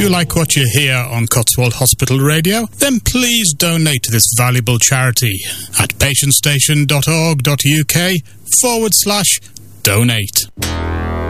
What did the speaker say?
you like what you hear on Cotswold Hospital Radio? Then please donate to this valuable charity at patientstation.org.uk/donate.